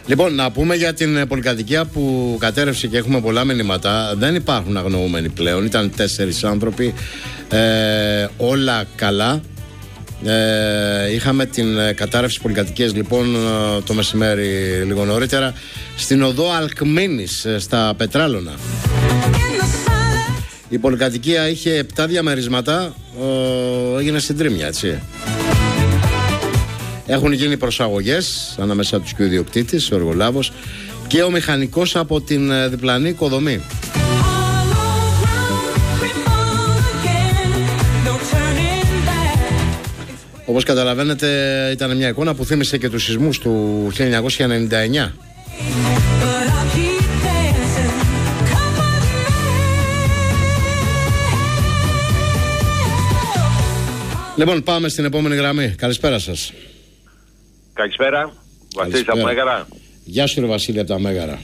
Λοιπόν, να πούμε για την πολυκατοικία που κατέρευσε και έχουμε πολλά μηνύματα. Δεν υπάρχουν αγνοούμενοι πλέον. Ήταν 4 άνθρωποι. Όλα καλά. Είχαμε την κατάρρευση πολυκατοικίας λοιπόν το μεσημέρι λίγο νωρίτερα στην οδό Αλκμήνης στα Πετράλωνα. Η πολυκατοικία είχε 7 διαμερίσματα. Έγινε συντρίμμια, έτσι. Έχουν γίνει προσαγωγές ανάμεσα τους και ο ιδιοκτήτης, ο εργολάβος και ο μηχανικός από την διπλανή οικοδομή. Όπως καταλαβαίνετε, ήταν μια εικόνα που θύμισε και τους σεισμούς του 1999. Λοιπόν, πάμε στην επόμενη γραμμή. Καλησπέρα σας. Καλησπέρα. Βασίλης από Μέγαρα. Γεια σου, ρε Βασίλη, από τα Μέγαρα.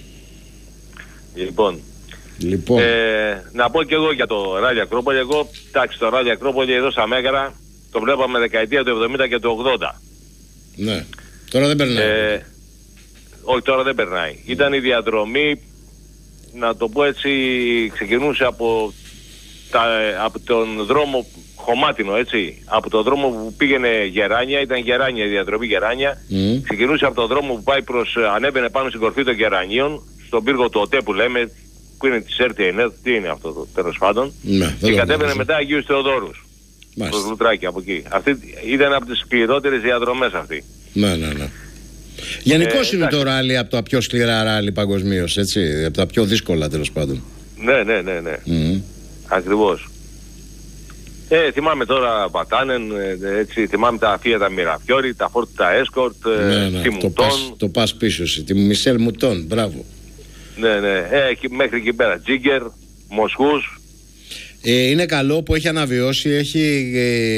Λοιπόν. Να πω και εγώ για το Ράδιο Ακρόπολη. Εγώ, εντάξει, το Ράδιο Ακρόπολη εδώ στα Μέγαρα το βλέπαμε δεκαετία του 70 και του 80. Ναι. Τώρα δεν περνάει. Όχι, τώρα δεν περνάει. Ήταν η διαδρομή, να το πω έτσι, ξεκινούσε από τον δρόμο Χωμάτινο, έτσι. Από τον δρόμο που πήγαινε Γεράνια, ήταν Γεράνια η διαδρομή Γεράνια. Ξεκινούσε από τον δρόμο που πάει ανέβαινε πάνω στην κορφή των Γερανίων, στον πύργο του ΟΤΕ που λέμε, που είναι της ΕΡΤ, τι είναι αυτό το τέλος πάντων. Ναι, και κατέβαινε μετά Αγίους Θεοδόρους. Το Λουτράκι από εκεί. Αυτή ήταν από τις σκληρότερες διαδρομές αυτή. Ναι. Γενικώς είναι το ράλι από τα πιο σκληρά ράλι παγκοσμίως, έτσι. Από τα πιο δύσκολα τέλος πάντων. Ναι. Ακριβώς. Θυμάμαι τώρα Μπατάνεν, έτσι, θυμάμαι τα Fiat τα Μιραφιόρι, τα Ford τα Escort, τη Μουτών. Το πας πίσω εσύ, τη Μισελ Μουτών, μπράβο. Ναι. Μέχρι εκεί πέρα, Τζίγκερ, Μοσχούς. Είναι καλό που έχει αναβιώσει, έχει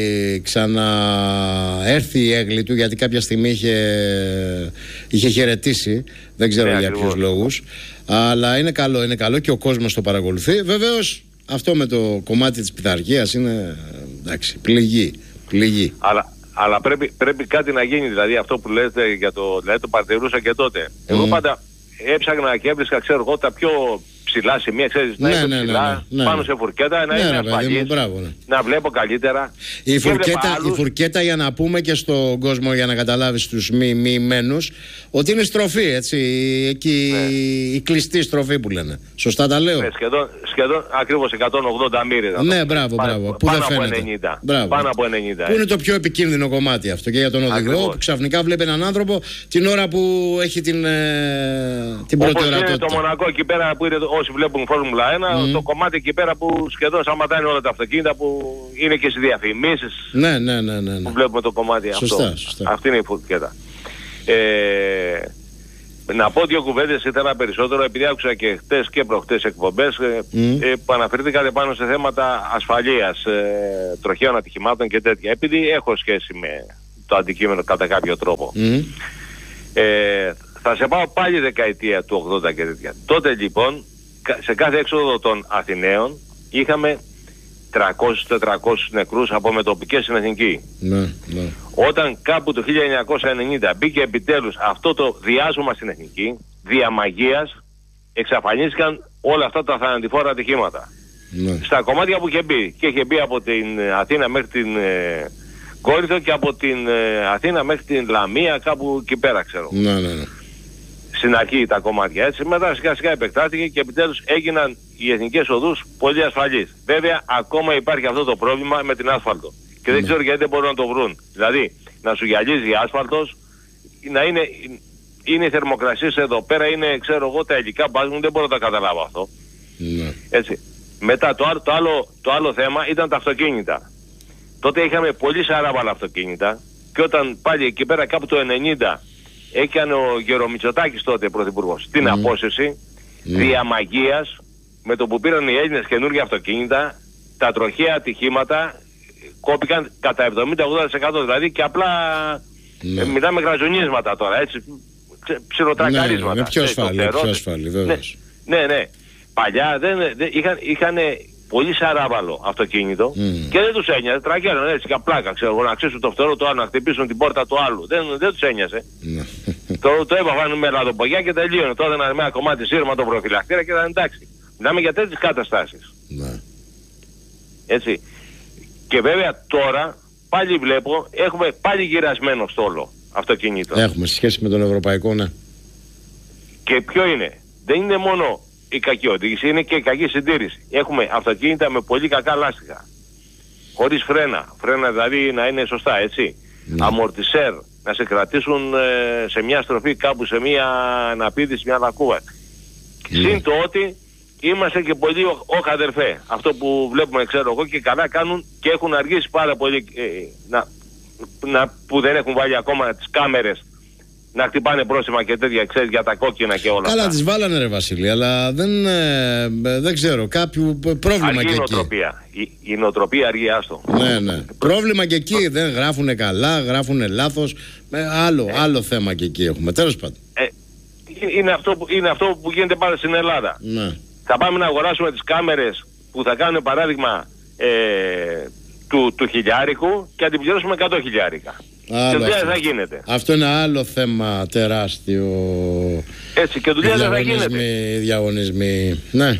ξαναέρθει η έγκλη του, γιατί κάποια στιγμή είχε χαιρετήσει, δεν ξέρω για ποιους λόγους. Αλλά είναι καλό και ο κόσμος το παρακολουθεί. Βεβαίως αυτό με το κομμάτι της πειθαρχίας είναι, εντάξει, πληγή. Αλλά πρέπει κάτι να γίνει, δηλαδή αυτό που λέτε δηλαδή το παρατηρούσα και τότε. Εγώ πάντα έψαχνα και έβρισκα, ξέρω εγώ, τα πιο ψηλά σημεία, ξέρεις, να είναι ψηλά, πάνω σε φουρκέτα, να είναι ασφαλής, να βλέπω καλύτερα. Η φουρκέτα, για να πούμε και στον κόσμο, για να καταλάβεις τους μη μένους, ότι είναι στροφή, έτσι, εκεί η κλειστή στροφή που λένε. Σωστά τα λέω. Σχεδόν ακριβώς 180 μοίρες. Ναι, μπράβο. Που δεν φαίνεται. Πάνω από 90. Που είναι το πιο επικίνδυνο κομμάτι αυτό και για τον οδηγό, που ξαφνικά βλέπει έναν άνθρωπο την ώρα που έχει την πρώτη ορατότητα. Είναι το Μονακό εκεί πέρα που είναι, όσοι βλέπουν Φόρμουλα 1, το κομμάτι εκεί πέρα που σχεδόν σταματάνε όλα τα αυτοκίνητα, που είναι και στις διαφημίσεις. Ναι. Που βλέπουμε το κομμάτι αυτό. Σωστά. Αυτή είναι η φουρκέτα. Να πω δύο κουβέντες, ήθελα περισσότερο, επειδή άκουσα και χτες και προχτές εκπομπές που αναφερθήκατε πάνω σε θέματα ασφαλείας, τροχαίων ατυχημάτων και τέτοια. Επειδή έχω σχέση με το αντικείμενο κατά κάποιο τρόπο. Θα σε πάω πάλι δεκαετία του 80 και τέτοια. Τότε λοιπόν, σε κάθε έξοδο των Αθηναίων είχαμε 300-400 νεκρούς από μετοπικές στην Εθνική. Ναι. Όταν κάπου το 1990 μπήκε επιτέλους αυτό το διάσωμα στην Εθνική, δια μαγείας εξαφανίστηκαν όλα αυτά τα θανατηφόρα ατυχήματα. Ναι. Στα κομμάτια που είχε μπει. Και είχε μπει από την Αθήνα μέχρι την Κόρινθο και από την Αθήνα μέχρι την Λαμία, κάπου εκεί πέρα, ξέρω. Ναι. Στην αρχή τα κομμάτια, έτσι. Μετά σιγά σιγά επεκτάθηκε και επιτέλους έγιναν οι εθνικές οδούς πολύ ασφαλείς. Βέβαια, ακόμα υπάρχει αυτό το πρόβλημα με την άσφαλτο. Και δεν ξέρω γιατί δεν μπορούν να το βρουν. Δηλαδή, να σου γυαλίζει άσφαλτος, να είναι οι θερμοκρασίες εδώ πέρα, είναι, ξέρω εγώ, τα υλικά μπάζουν, δεν μπορώ να τα καταλάβω αυτό. Ναι. Έτσι. Μετά το άλλο θέμα ήταν τα αυτοκίνητα. Τότε είχαμε πολύ σαράβαλα αυτοκίνητα και όταν πάλι εκεί πέρα κάπου το 90 έκανε ο Γερομητσοτάκης τότε πρωθυπουργός την απόσυρση δια μαγείας, με το που πήραν οι Έλληνες καινούργια αυτοκίνητα, τα τροχαία ατυχήματα κόπηκαν κατά 70-80%, δηλαδή, και απλά μιλάμε γραζονίσματα τώρα, έτσι, ψιλοτρακαρίσματα. Ναι, πιο ασφαλή, βέβαια. Ναι. Παλιά είχαν πολύ σαράβαλο αυτοκίνητο και δεν τους ένοιαζε, τρακέραν έτσι και πλάκα, ξέρω, να αξίσουν το φτερό του άλλου, να χτυπήσουν την πόρτα του άλλου. Δεν τους ένοιαζε. Το έπαθαν με λαδοπογιά και τελείωνε. Τώρα ένα κομμάτι σύρμα το προφυλακτήρα και ήταν εντάξει. Μιλάμε για τέτοιες καταστάσεις. Ναι. Έτσι. Και βέβαια τώρα πάλι βλέπω, έχουμε πάλι γυρασμένο στόλο αυτοκίνητο. Έχουμε σε σχέση με τον ευρωπαϊκό, ναι. Και ποιο είναι? Δεν είναι μόνο η κακή οδήγηση, είναι και η κακή συντήρηση. Έχουμε αυτοκίνητα με πολύ κακά λάστιχα. Χωρίς φρένα. Φρένα δηλαδή να είναι σωστά, έτσι. Ναι. Αμορτισέρ, να σε κρατήσουν σε μια στροφή κάπου, σε μια αναπήδηση, μια λακκούβα. Ναι. Συν το ότι είμαστε και πολύ αδερφέ. Αυτό που βλέπουμε, ξέρω εγώ, και καλά κάνουν και έχουν αργήσει πάρα πολύ που δεν έχουν βάλει ακόμα τις κάμερες να χτυπάνε πρόσημα και τέτοια, ξέρεις, για τα κόκκινα και όλα. Καλά, τις βάλανε ρε Βασίλη, αλλά δεν ξέρω, κάποιο πρόβλημα αργή και εκεί. Η νοοτροπία αργεί, άστο. Ναι. Πρόβλημα και εκεί, δεν γράφουνε καλά, γράφουνε λάθος. Άλλο θέμα και εκεί έχουμε, τέλος πάντων. Είναι αυτό που γίνεται πάντα στην Ελλάδα. Ναι. Θα πάμε να αγοράσουμε τις κάμερες που θα κάνουν παράδειγμα του χιλιάρικου και να την πληρώσουμε 100 χιλιάρικα. Και δουλειά δεν θα γίνεται. Αυτό είναι άλλο θέμα τεράστιο. Έτσι, και δουλειά δεν θα γίνεται. Διαγωνισμοί. Ναι.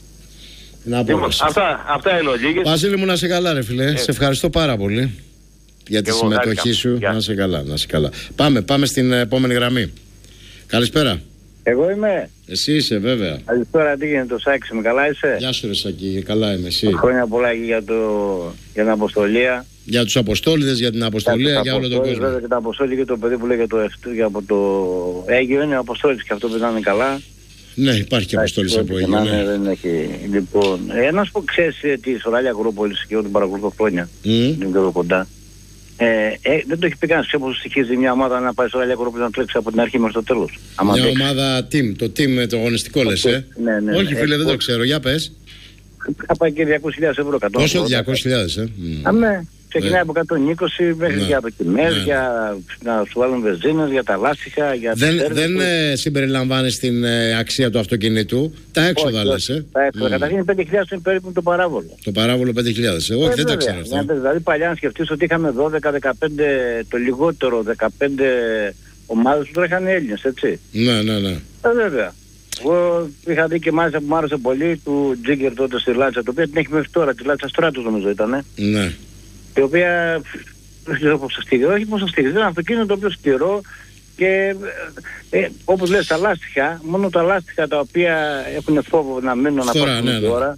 Αυτά είναι ο λίγες. Βασίλη μου, να σε καλά ρε φίλε. Σε ευχαριστώ πάρα πολύ για τη συμμετοχή σου. Να σε καλά. Πάμε στην επόμενη γραμμή. Καλησπέρα. Εγώ είμαι. Εσύ είσαι, βέβαια. Καλησπέρα, τι γίνεται, το Σάκη, με καλά είσαι? Γεια σου ρε Σάκη, καλά είμαι, εσύ? Χρόνια πολλά για την αποστολία. Για τους αποστόλιδες, για την αποστολία, για όλο τον κόσμο. Βέβαια και τα αποστόλια και το παιδί που λέει από το Αίγυο είναι αποστόλης και αυτό που ήταν καλά. Ναι, υπάρχει και αποστόλης από Αίγυο. Ναι, δεν έχει. Λοιπόν, να σου πω, ξέρεις τη Σοράλια Αγρόπολης και εγώ την παρακολουθώ χρόνια. Είναι εδώ κοντά. Δεν το έχει πει κανένας, ξέρω πως στοιχίζει μια ομάδα να πάει στο Ραλιά Κορόπουλο να τρέξει από την αρχή μέχρι το τέλος. Μια ομάδα team, το team το αγωνιστικό λες, Ναι. Όχι φίλε, δεν το ξέρω, για πες. Θα πάει και 200.000 ευρώ. Πόσο, 200.000, Ναι. Ξεκινάει από 120 μέχρι για δοκιμές, για να σου βάλουν βενζίνες, για τα λάστιχα, για δεν συμπεριλαμβάνει την αξία του αυτοκινήτου, τα έξοδα λες, Τα έξοδα. Καταρχήν 5.000 είναι περίπου το παράβολο. Το παράβολο 5.000, όχι δεν τα ξέρω αυτά. Δηλαδή παλιά να σκεφτείς ότι είχαμε 12-15, το λιγότερο 15 ομάδες που τώρα είχαν Έλληνες, έτσι. Ναι. Βέβαια. Εγώ είχα δει και μάλιστα που μου άρεσε πολύ του Τζίγκερ τότε στη Λάτσα, το οποίο την έχει μέχρι τώρα, τη Λάτσα Στράτους νομίζω ήταν. Ναι. Η οποία δεν ξέρω πώς θα στείλει, όχι πώς θα στείλει, είναι ένα αυτοκίνητο το οποίο σκληρό και όπως λες τα λάστιχα, μόνο τα λάστιχα τα οποία έχουν φόβο να μείνουν να πάρουν την ώρα.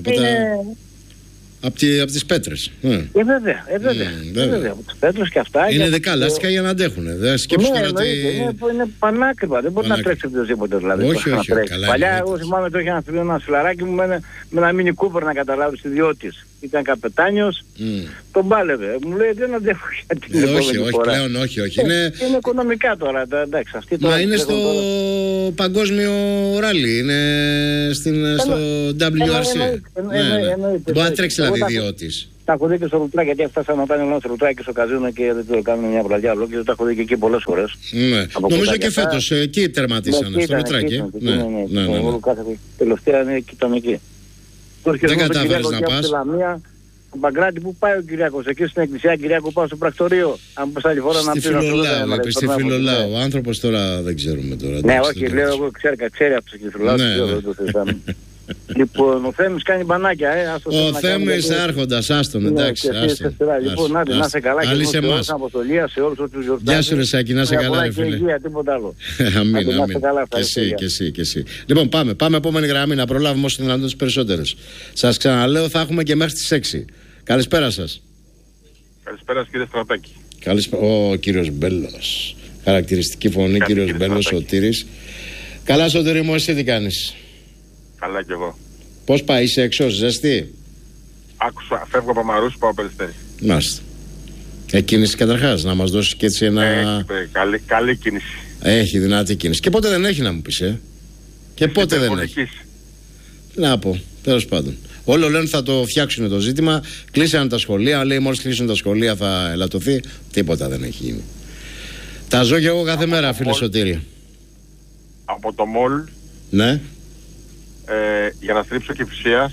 Από τις πέτρες. Βέβαια. Από τις πέτρες και αυτά. Είναι δεκά λάστιχα για να αντέχουν. Σκέψου τώρα ότι... Είναι πανάκριβα. Δεν μπορεί να τρέξει οποιοδήποτε δηλαδή. Όχι. Παλιά εγώ θυμάμαι το είχε ένα φιλαράκι μου με ένα μίνι κούπερ να καταλάβεις ιδιώτης. Ήταν καπετάνιος, τον πάλευε. Μου λέει δεν αντέχω για την επόμενη φορά. Πλέον όχι. Είναι οικονομικά τώρα. Μα είναι στο παγκόσμιο ράλι. Είναι στο WRC. Δεν μπορεί να τρέξει δηλαδή ιδιώτης. Τα έχω δει και στο Ρουτράκι, γιατί φτάσαμε όταν ήμουν στο Ρουτράκι στο καζίνο και δεν το κάνουμε μια βραδιά ολόκληρη. Τα έχω δει και εκεί πολλές φορές. Νομίζω και φέτος εκεί τερματίσανε στο Ρουτράκι. Τελευταία ήταν εκεί. Δεν κατάφερες να πας. Ο Παγκράτη, που πάει ο Κυριάκος? Εκεί στην εκκλησία Κυριάκου, πάω στο πρακτορείο. Αν πας άλλη φορά να πει. Στη Φιλολάου. Ο άνθρωπος τώρα δεν ξέρουμε τώρα. Ναι, όχι, λέω εγώ, ξέρει από τη Φιλολάου. Λοιπόν, ο Θέμης κάνει μπανάκια, Ο Θέμης άρχοντας, άστον, εντάξει. Λοιπόν, να σε καλά και σε όλους την αποστολία, σε όλους τους γιορτάζουν. Γεια σου ρε Σάκη, να σε καλά ρε φίλε. Τίποτα άλλο. Αμήν. Και εσύ. Λοιπόν, πάμε επόμενη γραμμή να προλάβουμε όσο δυνατόν τις περισσότερες. Σας ξαναλέω, θα έχουμε και μέχρι τις 6. Καλησπέρα σας. Καλησπέρα κύριε Στρατάκη. Ο κύριος Μπέλος. Χαρακτηριστική φωνή, κύριος Μπέλος, Σωτήρης. Καλά Σωτήρη μου, εσύ τι κάνεις? Καλά κι εγώ. Πώς πάει, είσαι έξω, ζεστή? Άκουσα, φεύγω από Μαρούσι, πάω Περιστέρι. Μάλιστα. Κίνηση καταρχάς, να μας δώσεις και έτσι ένα... καλή κίνηση. Έχει δυνατή κίνηση. Και πότε δεν έχει να μου πεις, Και πότε δεν έχει. Να πω, τέλος πάντων. Όλο λένε θα το φτιάξουν το ζήτημα. Κλείσανε τα σχολεία, λέει μόλις κλείσουν τα σχολεία θα ελαττωθεί. Τίποτα δεν έχει γίνει. Τα ζω και εγώ κάθε μέρα, φίλε Σωτήρη. Από το μολ. Ναι. Για να στρίψω Κηφισίας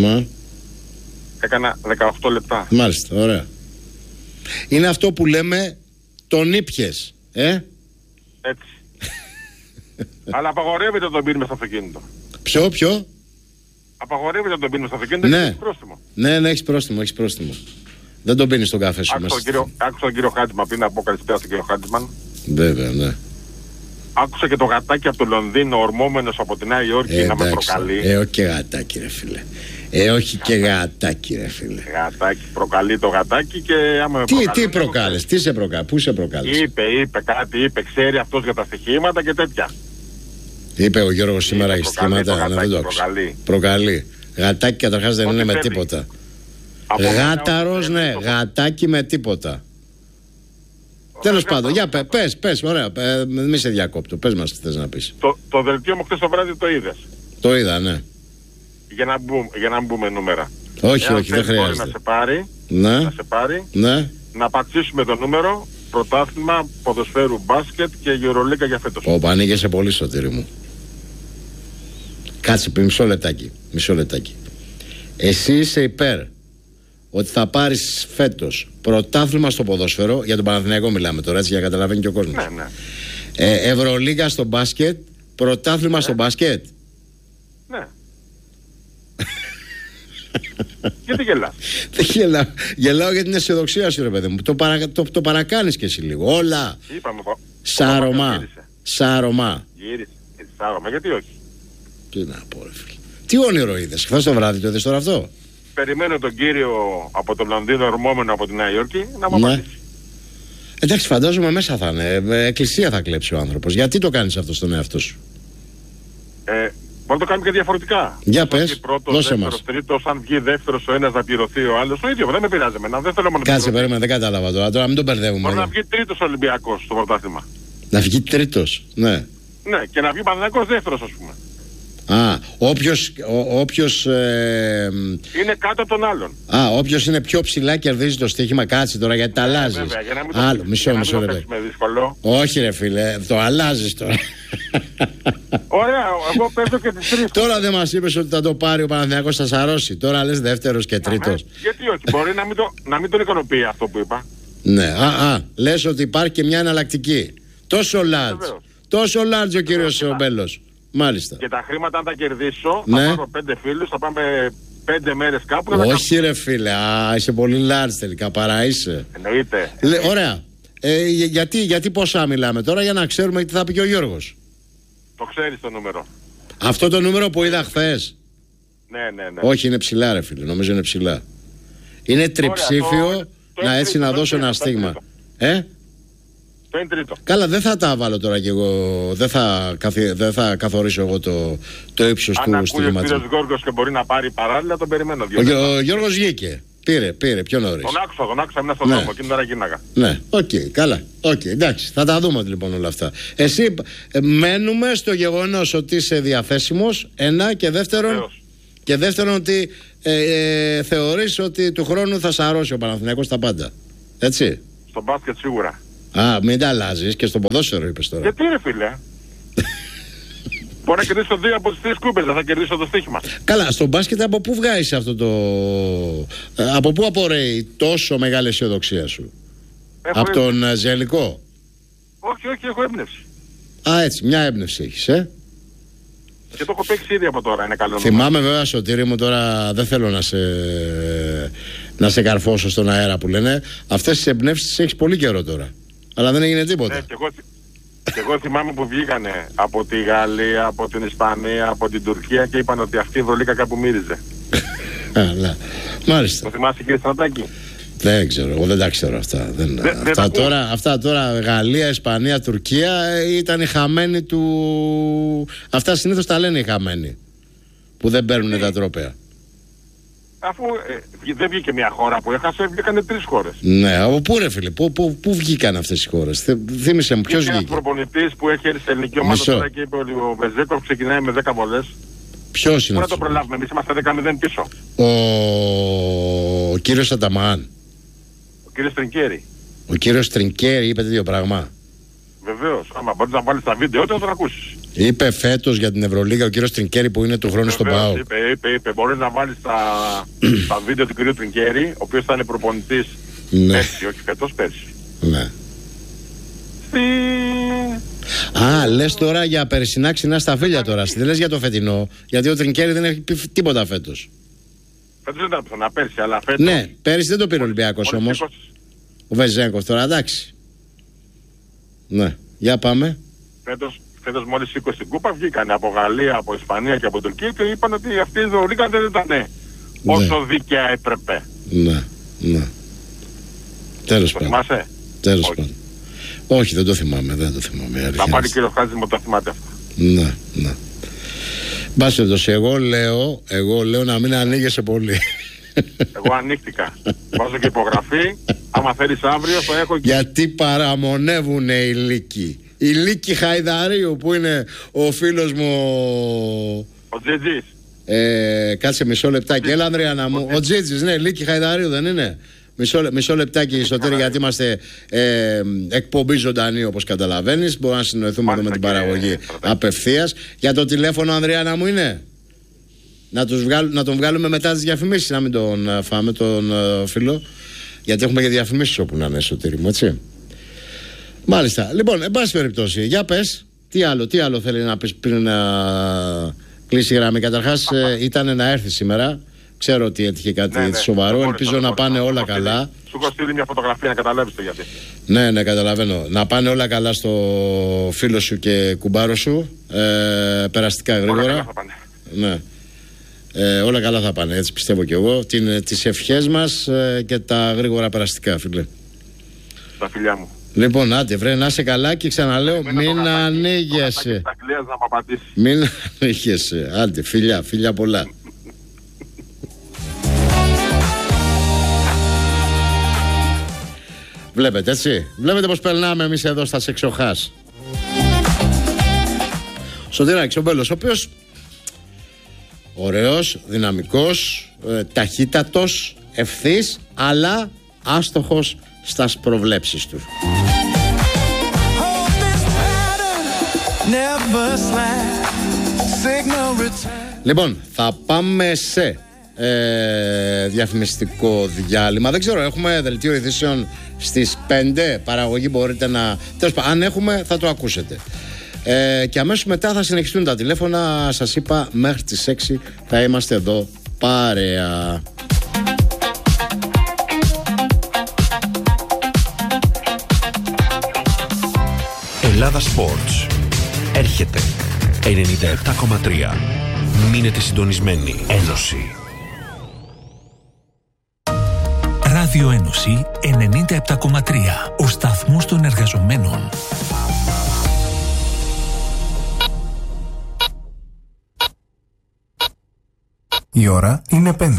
έκανα 18 λεπτά. Μάλιστα, ωραία. Είναι αυτό που λέμε τον ήπιες, Έτσι. Αλλά απαγορεύεται να τον πίνουμε στο αυτοκίνητο. Ποιο? Απαγορεύεται να τον πίνουμε στο αυτοκίνητο, Ναι. έχεις πρόστιμο. Ναι, έχεις πρόστιμο. Δεν τον πίνεις στον καφέ σου. Άκουσα τον κύριο Χάτζημαν πριν να πω καλησπέρα στον κύριο Χάτζημαν. Βέβαια, ναι. Άκουσα και το γατάκι από το Λονδίνο, ορμόμενος από τη Νέα Υόρκη, να με προκαλεί. Όχι και γατάκι, ρε φίλε. Όχι και γατάκι, ρε φίλε. Γατάκι, προκαλεί το γατάκι και άμα με Τι προκάλες, τι σε προκάλες, πού σε προκάλες? Είπε, ξέρει αυτός για τα στοιχήματα και τέτοια. Είπε ο Γιώργος σήμερα για στοιχήματα, να δεν το άκουσα. Προκαλεί. Γατάκι καταρχάς δεν είναι με τίποτα. Γάταρος, ναι, γατάκι με τίποτα. Τέλος πάντων, για πες, ωραία, μη σε διακόπτω, πες μας τι θες να πεις. Το δελτίο μου χθες το βράδυ το είδες? Το είδα, ναι. Για να μπούμε νούμερα. Όχι, δεν χρειάζεται. Να σε πάρει, ναι. Να πατήσουμε το νούμερο, πρωτάθλημα ποδοσφαίρου μπάσκετ και Ευρωλίγκα για φέτος. Ωπα, ανοίγεσαι πολύ, Σωτήρη μου. Κάτσε, μισό λεπτάκι. Εσύ είσαι υπέρ ότι θα πάρεις φέτος πρωτάθλημα στο ποδόσφαιρο, για τον Παναθηναϊκό μιλάμε τώρα, έτσι, για να καταλαβαίνει και ο κόσμος. Ναι. Ευρωλίγκα στο μπάσκετ, πρωτάθλημα στο μπάσκετ. Ναι. Γιατί γελάς? Δεν γελάω για την αισιοδοξία σου, ρε παιδί μου. Το παρακάνεις και εσύ λίγο. Όλα. Είπαμε, Σάρωμα. Γύρισε. Σάρωμα, γιατί όχι? Τι να πω, ρε φίλε. Τι όνειρο είδες? Χθες το βράδυ το είδες τώρα αυτό? Περιμένω τον κύριο από το Λονδίνο, ορμόμενο από τη Νέα Υόρκη, να μου απαντήσει. Εντάξει, φαντάζομαι μέσα θα είναι. Εκκλησία θα κλέψει ο άνθρωπος. Γιατί το κάνεις αυτό στον εαυτό σου? Μπορεί να το κάνουμε και διαφορετικά. Για πες, δώσε μας. Τρίτος, αν βγει δεύτερος ο ένας να πληρωθεί ο άλλος, το ίδιο, δεν με πειράζει εμένα. Δεν θέλω μόνο. Κάτσε, περίμενε, δεν κατάλαβα τώρα μην τον μπερδεύουμε. Μπορεί να βγει τρίτος Ολυμπιακός στο πρωτάθλημα. Να βγει τρίτος, ναι. Ναι, και να βγει Παναθηναϊκός δεύτερος, ας πούμε. Όποιος είναι κάτω από τον άλλον. Όποιος είναι πιο ψηλά κερδίζει το στοίχημα. Κάτσε τώρα, γιατί τα αλλάζεις. Μισό λεπτό. Όχι, ρε φίλε, το αλλάζεις τώρα. Ωραία, εγώ παίζω και τις τρεις. Τώρα δεν μας είπες ότι θα το πάρει ο Παναθηναϊκός, θα σαρώσει. Τώρα λες δεύτερος και τρίτος. Γιατί όχι, μπορεί να μην τον ικανοποιεί αυτό που είπα. Ναι, λες ότι υπάρχει και μια εναλλακτική. Τόσο large ο κύριος Μπέλος. Μάλιστα. Και τα χρήματα, αν τα κερδίσω, θα πάρω 5 φίλους, θα πάμε 5 μέρες κάπου. Όχι, ρε φίλε, είσαι πολύ large τελικά, παρά είσαι. Εννοείται. Ωραία. Γιατί πόσα μιλάμε τώρα, για να ξέρουμε τι θα πει και ο Γιώργος? Το ξέρεις το νούμερο? Αυτό το νούμερο που είδα χθες? Ναι. Όχι, είναι ψηλά, ρε φίλε, νομίζω είναι ψηλά. Είναι τριψήφιο, έτσι να δώσω ένα στίγμα. Το είναι τρίτο. Καλά, δεν θα τα βάλω τώρα κι εγώ. Δεν θα καθορίσω εγώ το ύψος του στοιχηματισμού. Αν ακούει ο κύριος Γιώργος και μπορεί να πάρει παράλληλα, τον περιμένω. Ο Γιώργος βγήκε. Πήρε πιο νωρίς. Τον άκουσα, ήμουν στον δρόμο, εκείνη την ώρα γίναγα. Ναι, καλά. Εντάξει, θα τα δούμε λοιπόν όλα αυτά. Εσύ μένουμε στο γεγονός ότι είσαι διαθέσιμος, ένα, και δεύτερον ότι θεωρείς ότι του χρόνου θα σαρώσει ο Παναθηναϊκός τα πάντα. Έτσι. Στο μπάσκετ σίγουρα. Μην τα αλλάζεις, και στο ποδόσφαιρο είπες τώρα. Γιατί, ρε φίλε? Μπορεί να κερδίσω 2 από τις 3 κούπες, δεν θα κερδίσω το στοίχημα. Καλά, στο μπάσκετ από πού βγάζεις αυτό το... Από πού απορρέει τόσο μεγάλη αισιοδοξία σου? Από τον Ζελικό? Όχι, έχω έμπνευση. Έτσι, μια έμπνευση έχεις, Και το έχω παίξει ήδη από τώρα, είναι καλό. Θυμάμαι βέβαια, Σωτήρη μου, τώρα δεν θέλω να σε καρφώσω στον αέρα που λένε. Αυτές τις εμπνεύσεις τις έχεις πολύ καιρό τώρα. Αλλά δεν έγινε τίποτα. Και εγώ θυμάμαι που βγήκανε από τη Γαλλία, από την Ισπανία, από την Τουρκία και είπαν ότι αυτή η Ευρωλίγκα κάπου μύριζε. Μάλιστα. Το θυμάσαι, κύριε Στρατάκη? Δεν ξέρω, εγώ δεν τα ξέρω αυτά. Αυτά τώρα Γαλλία, Ισπανία, Τουρκία ήταν οι χαμένοι του. Αυτά συνήθως τα λένε οι χαμένοι που δεν παίρνουν τα τρόπαια. Αφού δεν βγήκε μια χώρα που έχασε, βγήκανε 3 χώρες. Ναι, από πού, ρε φίλε, πού βγήκαν αυτές οι χώρες? Θύμισε μου, ποιος βγήκε? Ένας προπονητής που έχει έρθει σε ελληνική ομάδα τώρα και είπε ότι ο Βεζέκοφ ξεκινάει με 10 βολές. Ποιος είναι? Πού να το προλάβουμε, εμείς είμαστε 10-0 πίσω. Ο κύριος Αταμάν. Ο κύριος Τρινκέρι. Ο κύριος Τρινκέρι είπε τέτοιο πράγμα? Βεβαίως, άμα μπορείς να βάλεις τα βίντεο θα τον ακούσεις. Είπε φέτος για την Ευρωλίγα ο κύριος Τρινκέρι που είναι του χρόνου στον ΠΑΟΚ. Είπε, μπορείς να βάλεις τα βίντεο του κυρίου Τρινκέρι, ο οποίος θα είναι προπονητής πέρσι, όχι φέτος, πέρσι. Ναι. Λες τώρα για περσινά ξινά σταφύλια τώρα. Δεν λες για το φετινό. Γιατί ο Τρινκέρι δεν έχει πει τίποτα φέτος. Φέτος δεν ήταν πουθενά, πέρσι, αλλά φέτος. Ναι, πέρσι δεν το πήρε ο Ολυμπιακός όμως. Ο Βεζέγκοφ τώρα, εντάξει. Ναι, για πάμε. Φέτος μόλις 20 στην κούπα βγήκαν από Γαλλία, από Ισπανία και από Τουρκία και είπαν ότι αυτοί οι δωρήκαν δεν ήταν όσο δίκαια έπρεπε. Ναι. Τέλος πάντων. Θυμάσαι? Τέλος πάντων. Όχι, δεν το θυμάμαι. Θα πάρει κύριο Χάζη μου το θυμάται αυτό. Ναι. Μπας περιπτώσει, εγώ λέω να μην ανοίγεσαι πολύ. Εγώ ανοίχτηκα. Βάζω και υπογραφή. Άμα θέλεις αύριο θα έχω και... Γιατί παραμονεύουνε οι Λύκοι. Η Λύκη Χαϊδαρίου που είναι ο φίλος μου. Ο Τζιτζής. Κάτσε μισό λεπτάκι. Έλα Ανδριάνα μου. Ο Τζιτζής, ναι, Λύκη Χαϊδαρίου δεν είναι? Μισό λεπτάκι Σωτήρη, γιατί είμαστε εκπομπή ζωντανή όπως καταλαβαίνεις. Μπορούμε να συνοηθούμε εδώ με την παραγωγή απευθείας. Για το τηλέφωνο Ανδριάνα μου είναι? Να τον βγάλουμε μετά τις διαφημίσεις, να μην τον φάμε τον φίλο. Γιατί έχουμε και διαφημίσεις όπου να είναι, Σωτήρη μου, έτσι. Μάλιστα. Λοιπόν, εν πάση περιπτώσει, για πες, τι άλλο θέλει να πεις πριν να κλείσει η γραμμή? Καταρχάς, ήταν να έρθει σήμερα. Ξέρω ότι έτυχε κάτι σοβαρό. Ελπίζω να πάνε όλα καλά. Σου έχω στείλει μια φωτογραφία να καταλάβεις το γιατί. Ναι, καταλαβαίνω. Να πάνε όλα καλά στο φίλο σου και κουμπάρο σου. Περαστικά γρήγορα. Όλα καλά θα πάνε. Ναι. Όλα καλά θα πάνε, έτσι πιστεύω κι εγώ. Τις ευχές μας και τα γρήγορα περαστικά, φίλε. Τα φιλιά μου. Λοιπόν, άντε βρε, να είσαι καλά και ξαναλέω, μην ανοίγεσαι. Μην ανοίγεσαι. Άντε, φιλιά πολλά. Βλέπετε, έτσι. Βλέπετε πως περνάμε εμείς εδώ στα Σεξοχάς. Σωτηράκης ο Μπέλος, ο οποίος ωραίος, δυναμικός, ταχύτατος, ευθύς, αλλά άστοχος στας προβλέψεις του. Λοιπόν, θα πάμε σε διαφημιστικό διάλειμμα. Δεν ξέρω, έχουμε δελτίο ειδήσεων στις 5. Παραγωγή μπορείτε να... Τέλος πάντων, αν έχουμε θα το ακούσετε. Και αμέσως μετά θα συνεχιστούν τα τηλέφωνα. Σας είπα, μέχρι τις 6 θα είμαστε εδώ παρέα. Ελλάδα Sports έρχεται 97,3. Μείνετε συντονισμένοι. Ένωση. Ράδιο Ένωση 97,3. Ο σταθμός των εργαζομένων. Η ώρα είναι 5.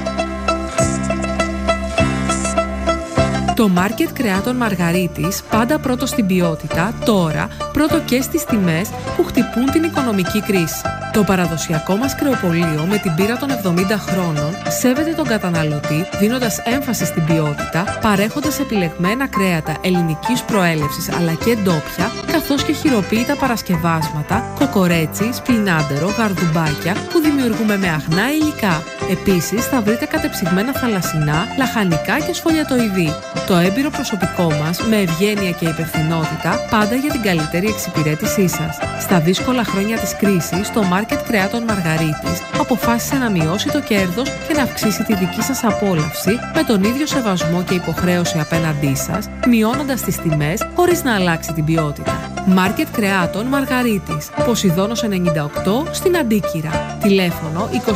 Το μάρκετ κρεάτων Μαργαρίτης, πάντα πρώτο στην ποιότητα, τώρα πρώτο και στις τιμές που χτυπούν την οικονομική κρίση. Το παραδοσιακό μας κρεοπωλείο με την πείρα των 70 χρόνων σέβεται τον καταναλωτή δίνοντας έμφαση στην ποιότητα, παρέχοντας επιλεγμένα κρέατα ελληνικής προέλευσης αλλά και ντόπια, καθώς και χειροποίητα παρασκευάσματα, κοκορέτσι, σπινάντερο, γαρδουμπάκια που δημιουργούμε με αγνά υλικά. Επίσης θα βρείτε κατεψυγμένα θαλασσινά, λαχανικά και σφολιατοειδή. Το έμπειρο προσωπικό μας, με ευγένεια και υπευθυνότητα, πάντα για την καλύτερη εξυπηρέτησή σας. Στα δύσκολα χρόνια της κρίσης, το μάρκετ κρεάτων Μαργαρίτης αποφάσισε να μειώσει το κέρδος και να αυξήσει τη δική σας απόλαυση με τον ίδιο σεβασμό και υποχρέωση απέναντί σας, μειώνοντας τις τιμές χωρίς να αλλάξει την ποιότητα. Μάρκετ κρεάτων Μαργαρίτης, Ποσειδώνος 98 στην Αντίκυρα. Τηλέφωνο 2267 0 42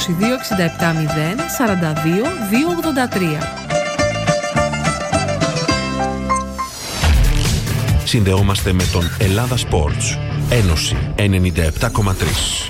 283. Συνδεόμαστε με τον Ελλάδα Sports. Ένωση 97,3.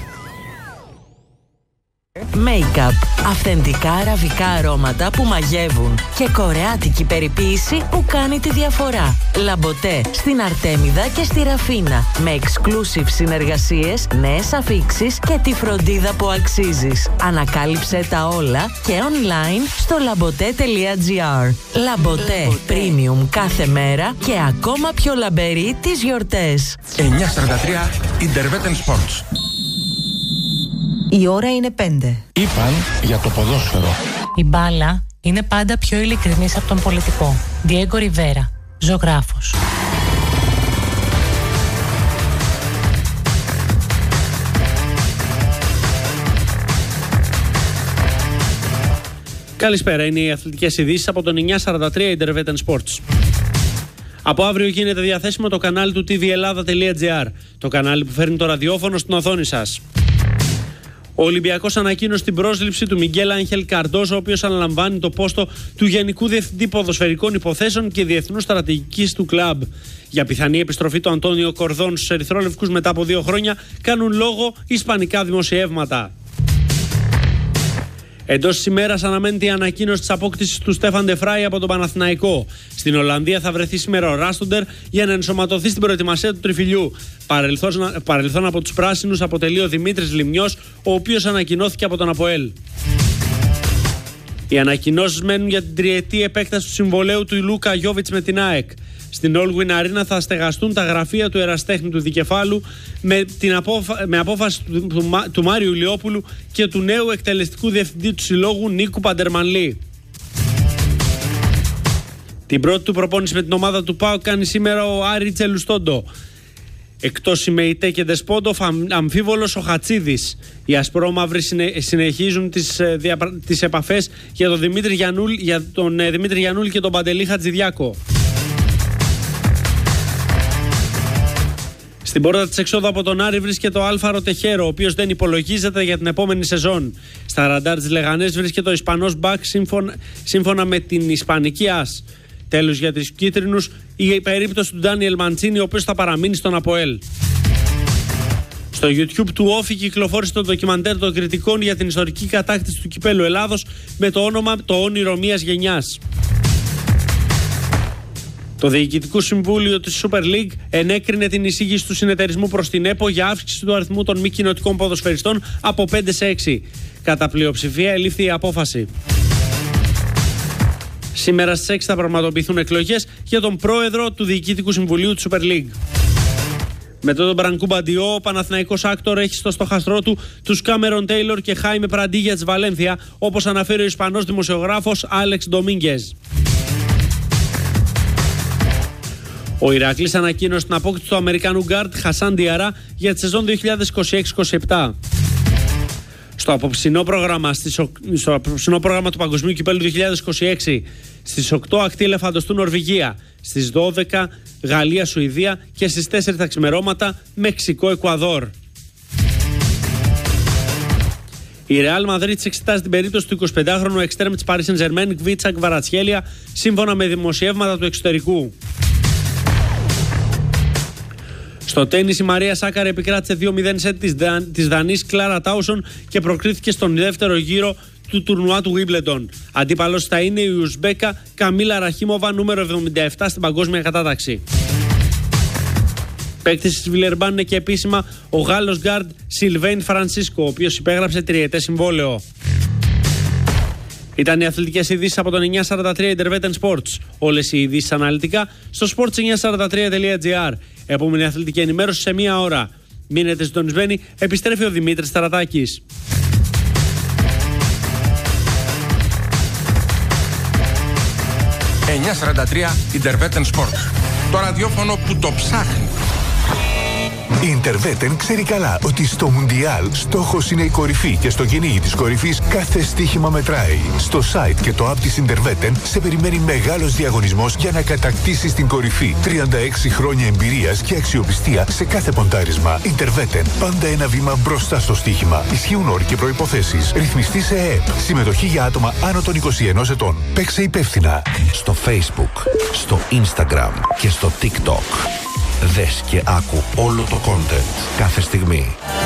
Make-up. Αυθεντικά αραβικά αρώματα που μαγεύουν και κορεάτικη περιποίηση που κάνει τη διαφορά. Λαμποτέ στην Αρτέμιδα και στη Ραφίνα. Με exclusive συνεργασίες, νέες αφίξεις και τη φροντίδα που αξίζεις. Ανακάλυψε τα όλα και online στο labote.gr. Λαμποτέ. Premium κάθε μέρα και ακόμα πιο λαμπερή τις γιορτές. 9:43 Interveten Sports. Η ώρα είναι 5. Είπαν για το ποδόσφαιρο. Η μπάλα είναι πάντα πιο ειλικρινής από τον πολιτικό. Διέγκο Ριβέρα, ζωγράφος. Καλησπέρα, είναι οι αθλητικές ειδήσεις από τον 943 Intervetan Sports. Από αύριο γίνεται διαθέσιμο το κανάλι του tvellada.gr, το κανάλι που φέρνει το ραδιόφωνο στην οθόνη σας. Ο Ολυμπιακός ανακοίνωσε την πρόσληψη του Μιγγέλ Άγχελ Καρντόζο, ο οποίος αναλαμβάνει το πόστο του Γενικού Διευθυντή Ποδοσφαιρικών Υποθέσεων και Διεθνούς Στρατηγικής του κλαμπ. Για πιθανή επιστροφή του Αντώνιο Κορδόν στους ερυθρόλευκους μετά από 2 χρόνια κάνουν λόγο ισπανικά δημοσιεύματα. Εντός της ημέρας αναμένεται η ανακοίνωση της απόκτησης του Στέφαν ντε Φράι από τον Παναθηναϊκό. Στην Ολλανδία θα βρεθεί σήμερα ο Ράστοντερ για να ενσωματωθεί στην προετοιμασία του τριφυλιού. Παρελθόν από τους πράσινους αποτελεί ο Δημήτρης Λιμνιός, ο οποίος ανακοινώθηκε από τον ΑΠΟΕΛ. Οι ανακοινώσεις μένουν για την τριετή επέκταση του συμβολαίου του Λούκα Γιόβιτς με την ΑΕΚ. Στην Allwyn Arena θα στεγαστούν τα γραφεία του εραστέχνη του δικεφάλου με απόφαση του Μάριου Ηλιόπουλου και του νέου εκτελεστικού διευθυντή του συλλόγου Νίκου Παντερμανλή. Την πρώτη του προπόνηση με την ομάδα του ΠΑΟΚ κάνει σήμερα ο Άρη Τσελουστόντο. Εκτός Σιμεϊτέ και Ντεσπόντοφ, αμφίβολος ο Χατσίδης. Οι ασπρόμαυροι συνεχίζουν τις επαφές για τον Δημήτρη Γιαννούλη και τον Παντελή Χατζηδιάκο. Στην πόρτα της εξόδου από τον Άρη βρίσκεται ο Άλφαρο Τεχέρο, ο οποίος δεν υπολογίζεται για την επόμενη σεζόν. Στα ραντάρ της Λεγανές βρίσκεται ο Ισπανός Μπακ σύμφωνα με την Ισπανική ΑΣ. Τέλος για τους κίτρινους, η περίπτωση του Ντάνιελ Μαντσίνη, ο οποίος θα παραμείνει στον ΑΠΟΕΛ. Στο YouTube του Όφη κυκλοφόρησε το ντοκιμαντέρ των κριτικών για την ιστορική κατάκτηση του Κυπέλλου Ελλάδος με το όνομα «Το όνειρο μιας γενιάς». Το Διοικητικό Συμβούλιο της Super League ενέκρινε την εισήγηση του συνεταιρισμού προς την ΕΠΟ για αύξηση του αριθμού των μη κοινοτικών ποδοσφαιριστών από 5 σε 6. Κατά πλειοψηφία ελήφθη η απόφαση. Σήμερα στις 6 θα πραγματοποιηθούν εκλογές για τον πρόεδρο του Διοικητικού Συμβουλίου της Super League. Μετά τον Μπρανκού Μπαντιό, ο Παναθηναϊκός Άκτορ έχει στο στοχαστρό του τους Κάμερον Τέιλορ και Χάιμε Πραντίγια της Βαλένθια, όπως αναφέρει ο Ισπανός δημοσιογράφος Άλεξ Ντομίνγκεζ. Ο Ηρακλής ανακοίνωσε την απόκτηση του Αμερικανού γκάρντ Χασάν Διαρά για τη σεζόν 2026-27. Στο απόψινό πρόγραμμα του Παγκοσμίου Κυπέλλου 2026, στις 8 ακτή ελεφαντοστού Νορβηγία, στις 12 Γαλλία-Σουηδία και στις 4 τα ξημερώματα Μεξικό-Εκουαδόρ. Η Ρεάλ Μαδρίτης εξετάζει την περίπτωση του 25χρονου εξτρέμ της Paris Saint-Germain Κβίτσακ Βαρατσχέλια, σύμφωνα με δημοσιεύματα του εξωτερικού. Στο τένις η Μαρία Σάκαρη επικράτησε 2-0 σετ της Δανής Κλάρα Τάουσον και προκρίθηκε στον δεύτερο γύρο του τουρνουά του Wimbledon. Αντίπαλος θα είναι η Ουσμπέκα Καμίλα Ραχίμοβα, νούμερο 77 στην παγκόσμια κατάταξη. Παίκτης της Βιλερμπάν είναι και επίσημα ο Γάλλος γκάρντ Σιλβέιν Φρανσίσκο, ο οποίος υπέγραψε τριετές συμβόλαιο. Ήταν οι αθλητικές ειδήσεις από τον 943 Intervetan Sports. Όλες οι ειδήσεις αναλυτικά στο sports943.gr. Επόμενη αθλητική ενημέρωση σε 1 ώρα. Μείνετε συντονισμένοι, επιστρέφει ο Δημήτρης Ταρατάκης. 943 Intervetan Sports. Το ραδιόφωνο που το ψάχνει. Η Intervetan ξέρει καλά ότι στο Μουντιάλ στόχος είναι η κορυφή και στο κυνήγι της κορυφής κάθε στοίχημα μετράει. Στο site και το app της Intervetan σε περιμένει μεγάλος διαγωνισμός για να κατακτήσεις την κορυφή. 36 χρόνια εμπειρίας και αξιοπιστία σε κάθε ποντάρισμα. Intervetan, πάντα ένα βήμα μπροστά στο στοίχημα. Ισχύουν όροι και προϋποθέσεις. Ρυθμιστή σε ΕΕΠ. Συμμετοχή για άτομα άνω των 21 ετών. Παίξε υπεύθυνα. Στο Facebook, στο Instagram και στο TikTok. Δες και άκου όλο το content κάθε στιγμή.